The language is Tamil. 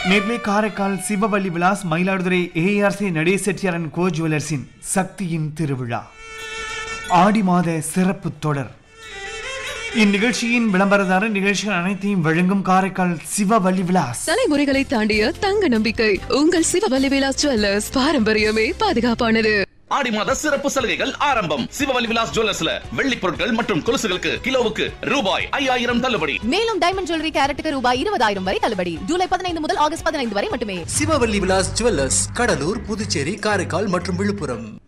நேர்லே காரைக்கால் சிவவள்ளி விலாஸ் மயிலாடுதுறை ஏஆர்சி நடேச செட்டியாரன் கோ ஜுவல்லர்ஸின் சக்தியின் திருவிழா ஆடி மாத சிறப்பு தொடர். இந்நிகழ்ச்சியின் விளம்பரதாரர் நிகழ்ச்சிகள் அனைத்தையும் வழங்கும் காரைக்கால் சிவவள்ளி விலாஸ். தலைமுறைகளை தாண்டிய தங்க நம்பிக்கை உங்கள் சிவவள்ளி விலாஸ் ஜுவல்லர்ஸ். பாரம்பரியமே பாதுகாப்பானது. ஆடி மாத சிறப்பு சலுகைகள் ஆரம்பம். சிவவள்ளி விலாஸ் ஜுவல்லர்ஸ்ல வெள்ளி பொருட்கள் மற்றும் கொலுசுகளுக்கு கிலோவுக்கு ரூபாய் 5000 தள்ளுபடி. மேலும் டைமண்ட் ஜுவல்லரி கேரட்டுக்கு ரூபாய் 20000 வரை தள்ளுபடி. ஜூலை 15 முதல் ஆகஸ்ட் 15 வரை மட்டுமே. சிவவள்ளி விலாஸ் ஜுவல்லர்ஸ், கடலூர், புதுச்சேரி, காரைக்கால் மற்றும் விழுப்புரம்.